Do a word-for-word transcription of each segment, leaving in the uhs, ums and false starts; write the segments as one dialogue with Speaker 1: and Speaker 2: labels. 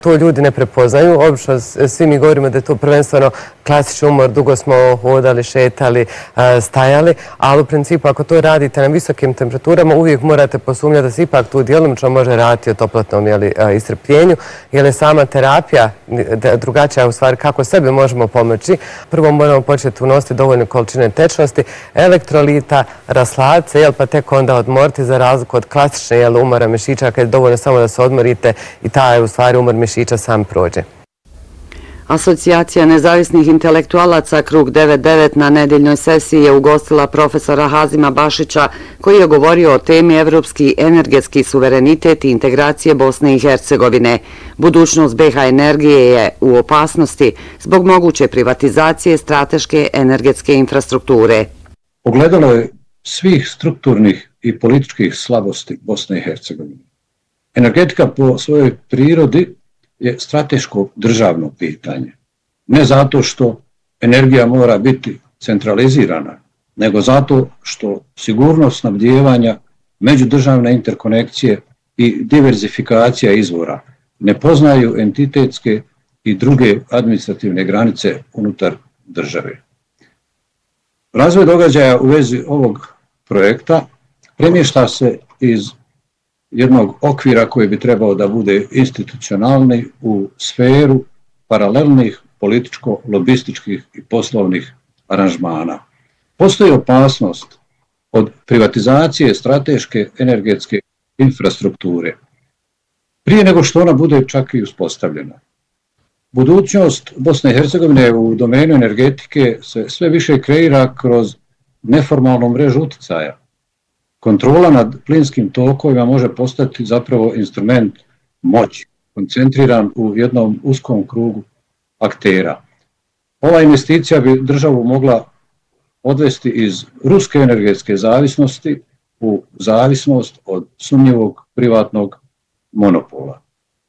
Speaker 1: To ljudi ne prepoznaju. Obično svi mi govorimo da je to prvenstveno klasični umor, dugo smo hodali, šetali, stajali, ali u principu ako to radite na visokim temperaturama uvijek morate posumnjati da se ipak tu djelomično može raditi o toplotnom iscrpljenju, jer je sama terapija drugačija u stvari kako sebe možemo pomoći. Prvo moramo početi unositi dovoljne količine tečnosti, elektrolita, rasladce, pa tek onda odmoriti za razliku od klasične umora mišića kad je dovoljno samo da se odmorite i taj u stvari umor mišića sam prođe.
Speaker 2: Asocijacija nezavisnih intelektualaca Krug devedeset devet na nedeljnoj sesiji je ugostila profesora Hazima Bašića koji je govorio o temi evropski energetski suverenitet i integracije Bosne i Hercegovine. Budućnost be ha energije je u opasnosti zbog moguće privatizacije strateške energetske infrastrukture.
Speaker 3: Ogledalo je svih strukturnih i političkih slabosti Bosne i Hercegovine. Energetika po svojoj prirodi je strateško državno pitanje. Ne zato što energija mora biti centralizirana, nego zato što sigurnost snabdijevanja, međudržavne interkonekcije i diverzifikacija izvora ne poznaju entitetske i druge administrativne granice unutar države. Razvoj događaja u vezi ovog projekta premješta se iz jednog okvira koji bi trebao da bude institucionalni u sferu paralelnih političko-lobističkih i poslovnih aranžmana. Postoji opasnost od privatizacije strateške energetske infrastrukture prije nego što ona bude čak i uspostavljena. Budućnost Bosne i Hercegovine u domenu energetike se sve više kreira kroz neformalnu mrežu uticaja. Kontrola nad plinskim tokovima može postati zapravo instrument moći, koncentriran u jednom uskom krugu aktera. Ova investicija bi državu mogla odvesti iz ruske energetske zavisnosti u zavisnost od sumnjivog privatnog monopola.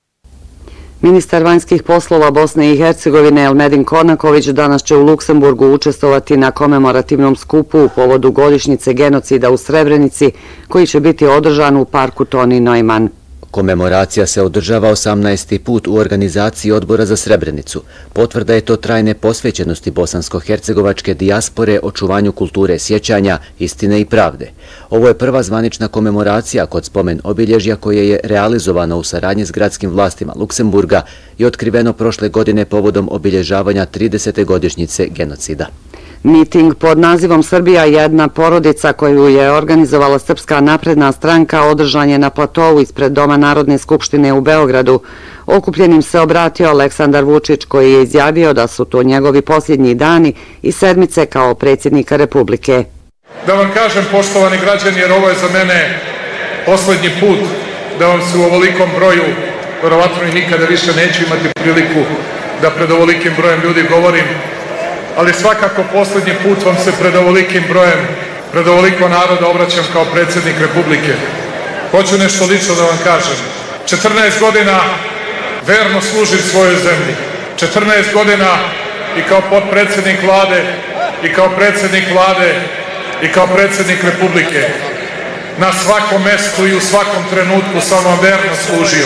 Speaker 2: Ministar vanjskih poslova Bosne i Hercegovine Elmedin Kornaković danas će u Luksemburgu učestvovati na komemorativnom skupu u povodu godišnjice genocida u Srebrenici koji će biti održan u parku Toni Neumann.
Speaker 4: Komemoracija se održava osamnaesti put u organizaciji Odbora za Srebrenicu. Potvrda je to trajne posvećenosti bosansko-hercegovačke dijaspore očuvanju kulture sjećanja, istine i pravde. Ovo je prva zvanična komemoracija kod spomen obilježja koje je realizovano u saradnji s gradskim vlastima Luksemburga i otkriveno prošle godine povodom obilježavanja tridesete godišnjice genocida.
Speaker 2: Miting pod nazivom Srbija jedna porodica koju je organizovala Srpska napredna stranka održan je na platovu ispred Doma Narodne skupštine u Beogradu. Okupljenim se obratio Aleksandar Vučić koji je izjavio da su to njegovi posljednji dani i sedmice kao predsjednika Republike.
Speaker 5: Da vam kažem, poštovani građani, jer ovo je za mene posljednji put da vam se u ovolikom broju, verovatno i nikada više neću imati priliku da pred ovolikim brojem ljudi govorim, ali svakako posljednji put vam se pred ovolikim brojem, pred ovoliko naroda obraćam kao predsjednik Republike. Hoću nešto lično da vam kažem. četrnaest godina verno služim svojoj zemlji. četrnaest godina i kao potpredsjednik vlade, i kao predsjednik vlade, i kao predsjednik Republike. Na svakom mestu i u svakom trenutku sam vam verno služio.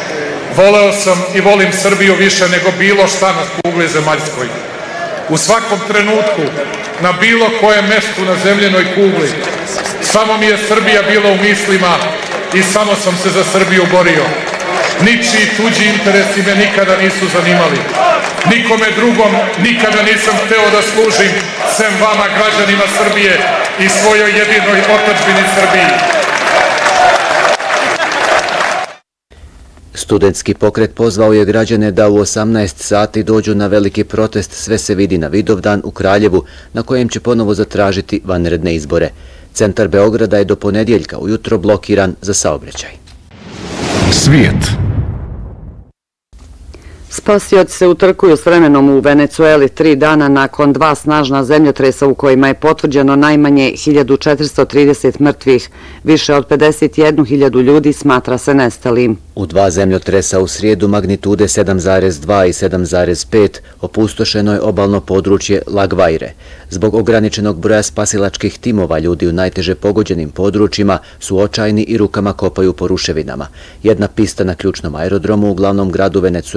Speaker 5: Voleo sam i volim Srbiju više nego bilo šta na kugli zemaljskoj. U svakom trenutku, na bilo kojem mestu na zemljenoj kugli, samo mi je Srbija bila u mislima i samo sam se za Srbiju borio. Ničiji tuđi interesi me nikada nisu zanimali. Nikome drugom nikada nisam hteo da služim, sem vama, građanima Srbije i svojoj jedinoj otadžbini Srbiji.
Speaker 4: Studentski pokret pozvao je građane da u osamnaest sati dođu na veliki protest Sve se vidi na Vidovdan u Kraljevu, na kojem će ponovo zatražiti vanredne izbore. Centar Beograda je do ponedjeljka ujutro blokiran za saobraćaj.
Speaker 6: Svijet.
Speaker 2: Spasioci se utrkuju s vremenom u Venecueli tri dana nakon dva snažna zemljotresa u kojima je potvrđeno najmanje hiljadu četiristo trideset mrtvih. Više od pedeset jednu hiljadu ljudi smatra se nestalim.
Speaker 4: U dva zemljotresa u srijedu magnitude sedam zarez dva i sedam zarez pet opustošeno je obalno područje La Guaire. Zbog ograničenog broja spasilačkih timova ljudi u najteže pogođenim područjima su očajni i rukama kopaju po ruševinama. Jedna pista na ključnom aerodromu u glavnom gradu Venecuela